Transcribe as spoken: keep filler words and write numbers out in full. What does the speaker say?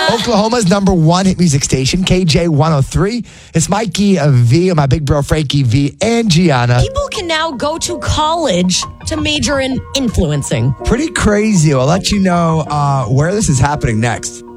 Oklahoma's number one hit music station, K J one oh three. It's Mikey uh, V and my big bro Frankie V and Gianna. People can now go to college to major in influencing. Pretty crazy. I'll let you know uh, where this is happening next.